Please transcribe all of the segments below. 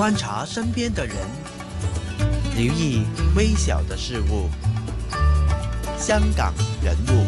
观察身边的人，留意微小的事物。香港人物，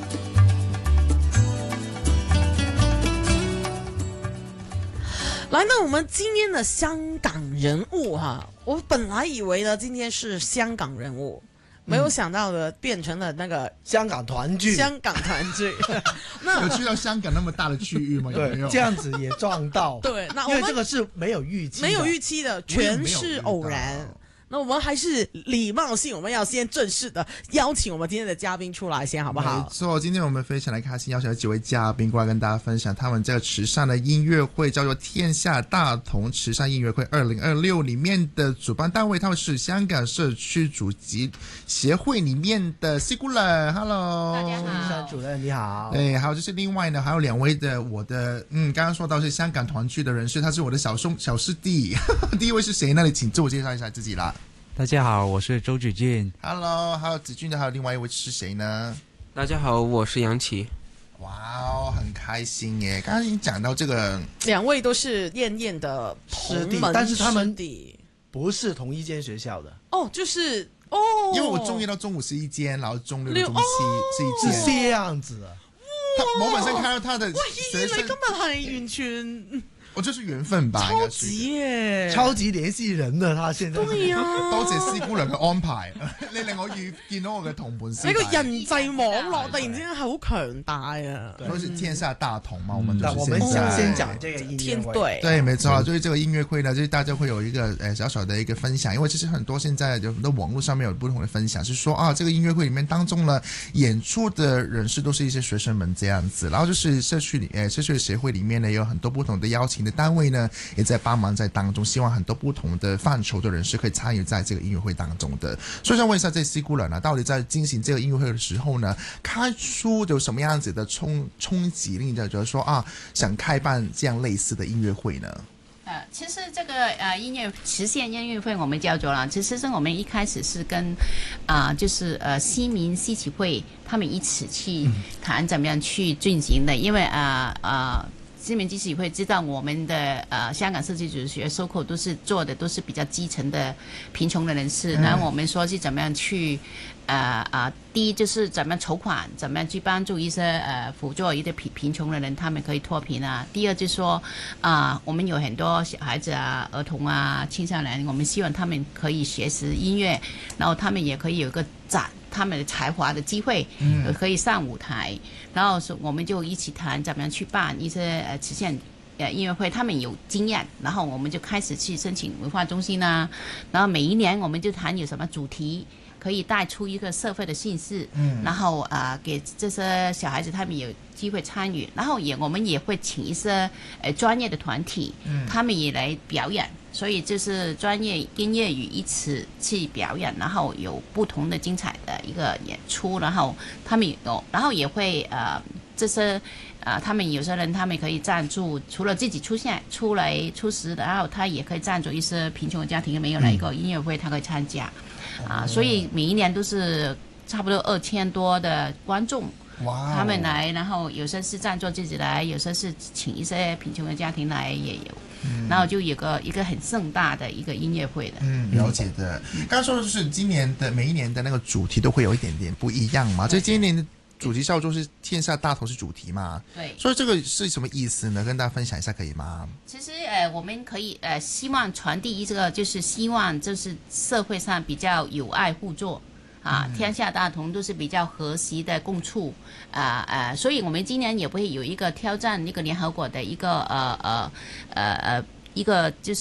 来到我们今天的香港人物哈，我本来以为呢今天是香港人物，没有想到的变成了那个香港团聚。 香港团聚，那有去到香港那么大的区域吗？有没有？ 这样子也撞到。 对，那因为这个是没有预期的， 没有预期的，全是偶然。那我们还是礼貌性，我们要先正式的邀请我们今天的嘉宾出来先，好不好？ 没错，今天我们非常的开心，邀请了几位嘉宾过来跟大家分享他们这个慈善的音乐会，叫做天下大同慈善音乐会2026里面的主办单位，他们是香港社区主席协会里面的西姑人 ，Hello， 大家好， 医生主任你好。 对，还有就是另外呢，还有两位的我的刚刚说到是香港团聚的人士，他是我的小师弟。第一位是谁呢？你请自我介绍一下自己啦。 大家好，我是周子俊。 Hello， 还有子俊的，还有另外一位是谁呢？ 大家好，我是杨琪。 哇哦，很开心耶！刚刚已经讲到这个， 两位都是燕燕的师弟， 同门但是他们师弟不是同一间学校的。 哦，就是哦， 因为我中一到中五是一间，然后中六到中七是一是间。 这样子的。 他某本上看到他的学生， 你根本係完全我就是緣分吧， 超級耶， 超級聯繫人的他現在。 對呀， 多謝師姑娘嘅安排，你令我見到我嘅同伴師弟。 呢個人際網絡突然之間係好強大啊！ 都是天下大同嘛，我們就是我們現先講這個音樂會。 對，沒錯，就是這個音樂會呢，就是大家會有一個小小的一個分享，因為其實很多現在有很多網絡上面有不同的分享，是說啊，這個音樂會裡面當中呢，演出的人士都是一些學生們這樣子，然後就是社區的協會裡面呢，有很多不同的邀請的單位呢，也在幫忙在當中，希望很多不同的範疇的人士可以參與在這個音樂會當中的。所以想問一下，這西姑娘呢，到底在進行這個音樂會的時候呢，開出有什麼樣子的衝擊，令你覺得說啊，想開辦這樣類似的音樂會呢？ 其實這個慈善音樂會我們叫做啦，其實是我們一開始是跟就是西民西協會他們一起去談怎麼樣去進行的，因為西民基協會知道我們的香港社區主學收購都是做的都是比較基層的貧窮的人士，然後我們說是怎麼樣去第一就是怎麼籌款，怎麼樣去幫助一些輔助一些貧窮的人，他們可以脫貧啊。第二就是說我們有很多小孩子啊、兒童啊、青少年，我們希望他們可以學習音樂，然後他們也可以有一個展他們的才華的機會，可以上舞台，然後我們就一起談怎麼樣去辦一些慈善音樂會，他們有經驗，然後我們就開始去申請文化中心啊，然後每一年我們就談有什麼主題可以帶出一個社會的信息，然後給這些小孩子他們有機會參與，然後我們也會請一些專業的團體，他們也來表演，所以就是專業跟業餘一起去表演，然後有不同的精彩的一個演出，然後他們有，然後也會這些他們有些人他們可以贊助，除了自己出來出席的，然後他也可以贊助一些貧窮的家庭沒有來一個音樂會，他可以參加。所以每一年都是差不多2000多的觀眾，他們來，然後有些是贊助自己來，有些是請一些貧窮的家庭來也有，然後就有一個很盛大的一個音樂會的。 了解的。剛剛說的就是今年的每一年的那個主題都會有一點點不一樣嘛，所以今年的主題叫做是天下大同是主題嘛， 對， 所以這個是什麼意思呢？跟大家分享一下可以嗎？ 其實我們可以希望傳遞一個就是希望就是社會上比較有愛互助天下大同都是比較和諧的共處所以我們今年也會有一個挑戰一個聯合國的一個一個就是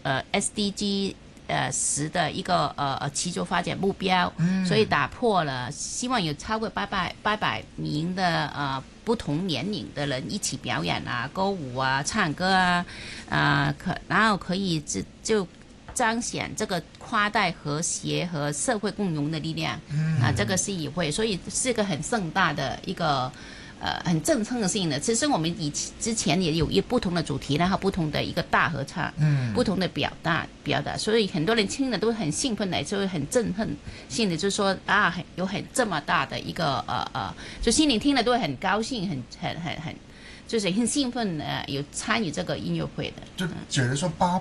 SDG 10的一個持續發展目標，所以打破了希望有超過800名的不同年齡的人一起表演歌舞唱歌然後可以就彰顯這個跨代和諧和社會共融的力量這個是議會，所以是一個很盛大的一個很政策性的。其實我們之前也有不同的主題，然後不同的一個大合唱，不同的表達，所以很多人聽了都很興奮的，就會很振奮性的，就是說有很這麼大的一個就心裡聽了都會很高興，很就是很興奮有參與這個音樂會的。 就覺得說